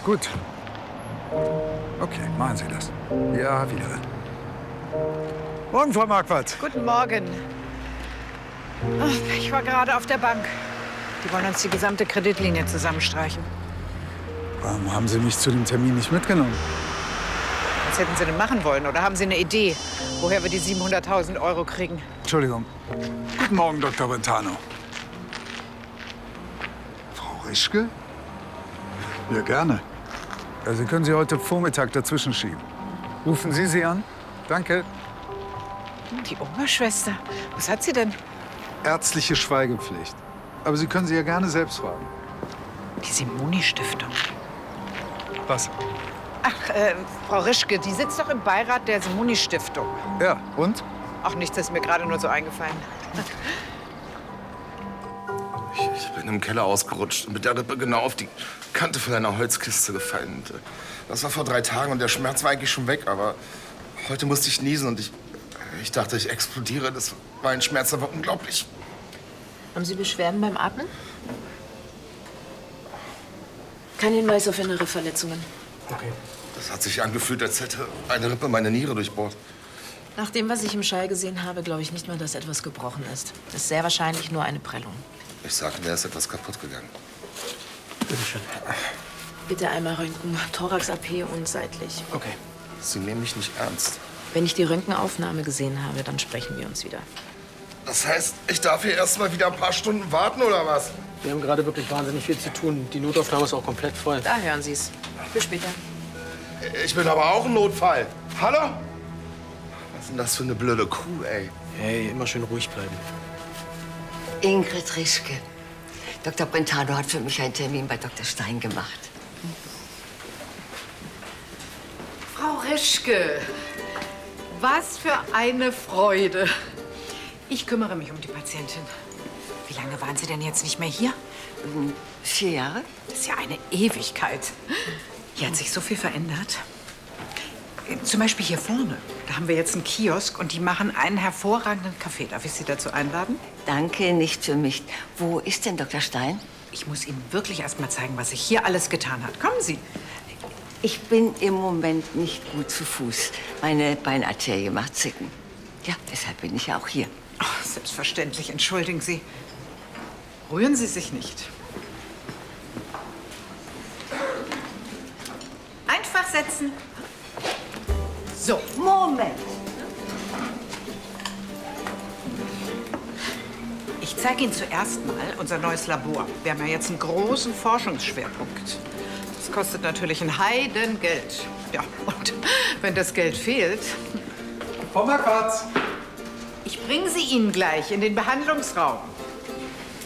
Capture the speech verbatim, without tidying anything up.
Gut. Okay, machen Sie das. Ja, wieder. Morgen, Frau Marquardt. Guten Morgen. Ach, ich war gerade auf der Bank. Die wollen uns die gesamte Kreditlinie zusammenstreichen. Warum haben Sie mich zu dem Termin nicht mitgenommen? Was hätten Sie denn machen wollen? Oder haben Sie eine Idee, woher wir die siebenhunderttausend Euro kriegen? Entschuldigung. Guten Morgen, Doktor Brentano. Frau Rischke? Ja, gerne. Ja, Sie können sie heute Vormittag dazwischen schieben. Rufen Sie sie an. Danke. Die Oberschwester? Was hat sie denn? Ärztliche Schweigepflicht. Aber Sie können sie ja gerne selbst fragen. Die Simoni-Stiftung. Was? Ach, äh, Frau Rischke, die sitzt doch im Beirat der Simoni-Stiftung. Ja, und? Ach, nichts ist mir gerade nur so eingefallen. Ich, ich bin im Keller ausgerutscht und mit der Rippe genau auf die Kante von einer Holzkiste gefallen. Und, äh, das war vor drei Tagen und der Schmerz war eigentlich schon weg, aber heute musste ich niesen und ich, ich dachte, ich explodiere. Das war ein Schmerz, der war unglaublich. Haben Sie Beschwerden beim Atmen? Kein Hinweis auf innere Verletzungen. Okay. Das hat sich angefühlt, als hätte eine Rippe meine Niere durchbohrt. Nach dem, was ich im Schall gesehen habe, glaube ich nicht mal, dass etwas gebrochen ist. Das ist sehr wahrscheinlich nur eine Prellung. Ich sage, mir ist etwas kaputt gegangen. Bitte schön. Bitte einmal Röntgen, Thorax-A P und seitlich. Okay. Sie nehmen mich nicht ernst. Wenn ich die Röntgenaufnahme gesehen habe, dann sprechen wir uns wieder. Das heißt, ich darf hier erst mal wieder ein paar Stunden warten, oder was? Wir haben gerade wirklich wahnsinnig viel zu tun. Die Notaufnahme ist auch komplett voll. Da hören Sie es. Bis später. Ich bin aber auch ein Notfall. Hallo? Was ist denn das für eine blöde Kuh, ey? Hey, immer schön ruhig bleiben. Ingrid Rischke. Doktor Brentano hat für mich einen Termin bei Doktor Stein gemacht. Frau Rischke, was für eine Freude. Ich kümmere mich um die Patientin. Wie lange waren Sie denn jetzt nicht mehr hier? Vier Jahre? Das ist ja eine Ewigkeit. Hier hat sich so viel verändert. Zum Beispiel hier vorne. Da haben wir jetzt einen Kiosk und die machen einen hervorragenden Kaffee. Darf ich Sie dazu einladen? Danke, nicht für mich. Wo ist denn Doktor Stein? Ich muss Ihnen wirklich erst mal zeigen, was sich hier alles getan hat. Kommen Sie. Ich bin im Moment nicht gut zu Fuß. Meine Beinarterie macht Zicken. Ja, deshalb bin ich ja auch hier. Ach, selbstverständlich, entschuldigen Sie. Rühren Sie sich nicht. Einfach setzen. So. Moment. Ich zeige Ihnen zuerst mal unser neues Labor. Wir haben ja jetzt einen großen Forschungsschwerpunkt. Das kostet natürlich ein Heidengeld. Ja, und wenn das Geld fehlt... Frau Marquardt. Ich bringe sie Ihnen gleich in den Behandlungsraum.